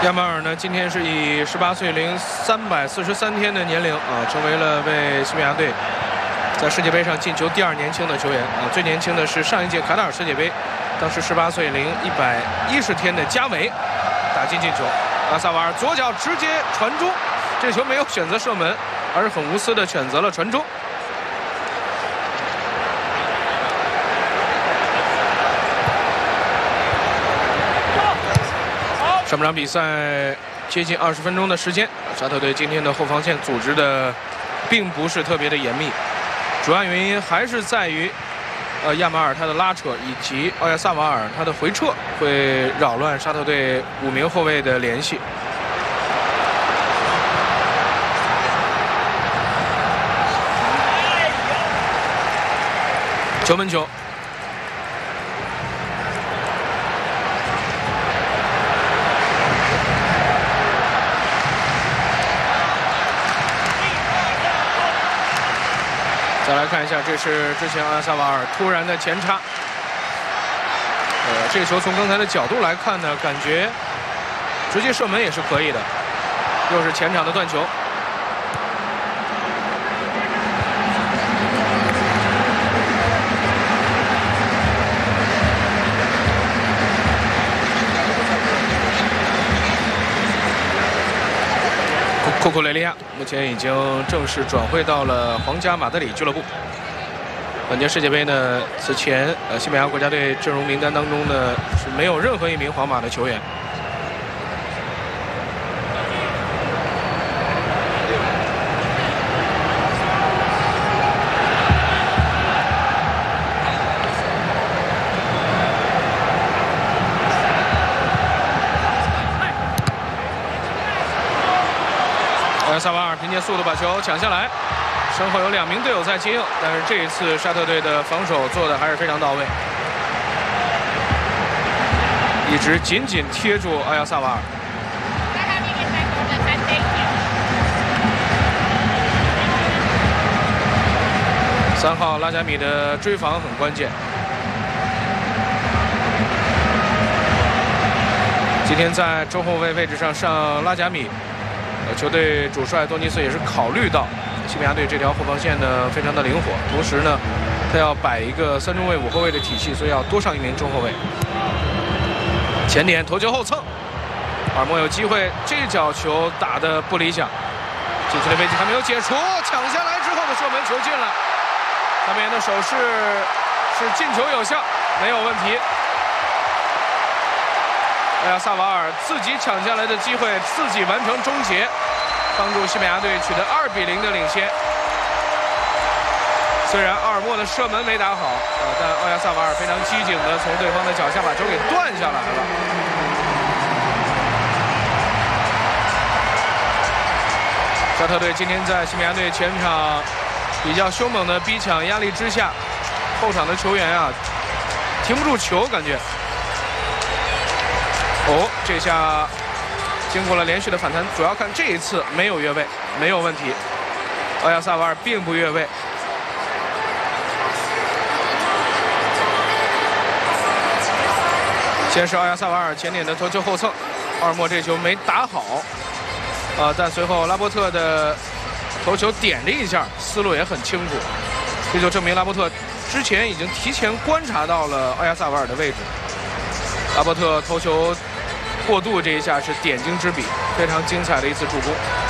亚马尔呢，今天是以18岁零343天的年龄成为了为西班牙队在世界杯上进球第2年轻的球员最年轻的是上一届卡塔尔世界杯，当时18岁零110天的加维打进球。阿萨瓦尔左脚直接传中，这球没有选择射门，而是很无私的选择了传中。上半场比赛接近20分钟的时间，沙特队今天的后防线组织的并不是特别的严密，主要原因还是在于亚马尔他的拉扯以及奥亚萨瓦尔他的回撤会扰乱沙特队5名后卫的联系。球门球。再来看一下，这是之前阿萨瓦尔突然的前插。这个球从刚才的角度来看呢，感觉直接射门也是可以的。又是前场的断球。库库雷利亚目前已经正式转会到了皇家马德里俱乐部。本届世界杯呢，此前西班牙国家队阵容名单当中呢是没有任何一名皇马的球员。萨瓦尔凭借速度把球抢下来，身后有2名队友在接应，但是这一次沙特队的防守做的还是非常到位，一直紧紧贴住阿亚萨瓦尔。3号拉贾米的追防很关键。今天在中后卫位置上上拉贾米。球队主帅多尼斯也是考虑到西班牙队这条后防线呢非常的灵活，同时呢他要摆一个3中卫5后卫的体系，所以要多上1名中后卫。前点头球后蹭，尔莫有机会，这脚球打得不理想，禁区的危机还没有解除，抢下来之后的射门球进了，他们的手势是进球有效，没有问题。阿亚萨瓦尔自己抢下来的机会，自己完成终结，帮助西班牙队取得2-0的领先。虽然阿尔莫的射门没打好，但奥亚萨瓦尔非常机警的从对方的脚下把球给断下来了。沙特队今天在西班牙队前场比较凶猛的逼抢压力之下，后场的球员停不住球，感觉。这下经过了连续的反弹，主要看这一次没有越位，没有问题。奥亚萨瓦尔并不越位。先是奥亚萨瓦尔前点的头球后蹭，阿尔莫这球没打好，但随后拉波特的头球点了一下，思路也很清楚，这就证明拉波特之前已经提前观察到了奥亚萨瓦尔的位置。拉波特头球过渡这一下是点睛之笔，非常精彩的一次助攻。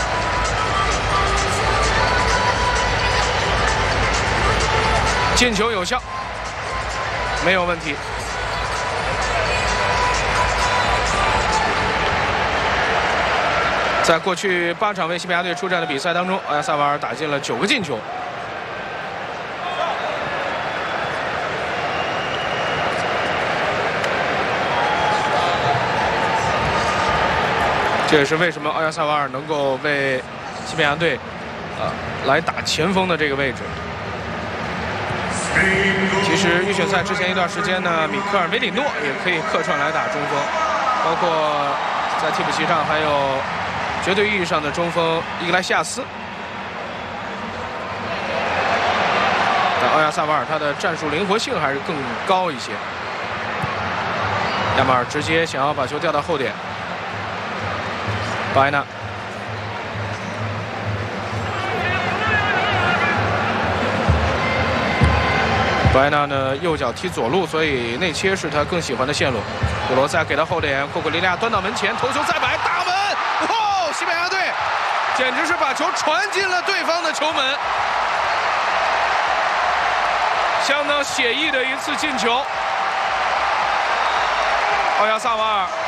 进球有效，没有问题。在过去8场为西班牙队出战的比赛当中，奥亚萨瓦尔打进了9个进球。这也是为什么奥亚萨瓦尔能够为西班牙队来打前锋的这个位置。其实预选赛之前一段时间呢，米克尔梅里诺也可以客串来打中锋，包括在替补席上还有绝对意义上的中锋伊格莱西亚斯。但奥亚萨瓦尔他的战术灵活性还是更高一些。亚马尔直接想要把球调到后点。 巴埃纳。巴埃纳呢，右脚踢左路，所以内切是他更喜欢的线路。古罗塞给到后点，库库利利亚端到门前，头球再摆，大门！哇！西班牙队简直是把球传进了对方的球门，相当写意的一次进球。奥亚萨瓦尔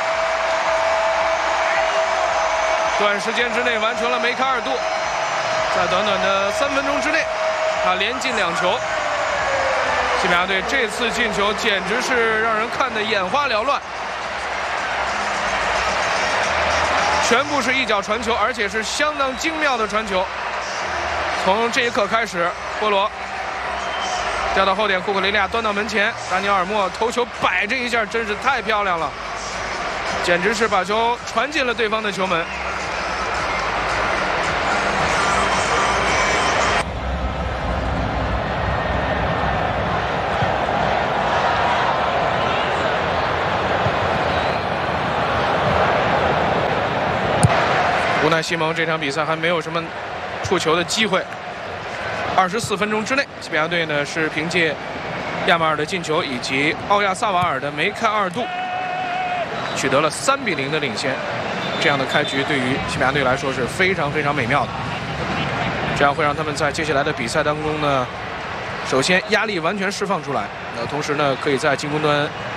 短时间之内完成了梅开二度，在短短的3分钟之内，他连进2球。西班牙队这次进球简直是让人看得眼花缭乱，全部是一脚传球，而且是相当精妙的传球。从这一刻开始，波罗掉到后点，库库雷利亚端到门前，达尼尔莫头球摆这一下真是太漂亮了，简直是把球传进了对方的球门。无奈西蒙这场比赛还没有什么触球的机会。24分钟之内，西班牙队呢是凭借亚马尔的进球以及奥亚萨瓦尔的梅开二度，取得了3比0的领先。这样的开局对于西班牙队来说是非常非常美妙的，这样会让他们在接下来的比赛当中呢，首先压力完全释放出来，同时呢可以在进攻端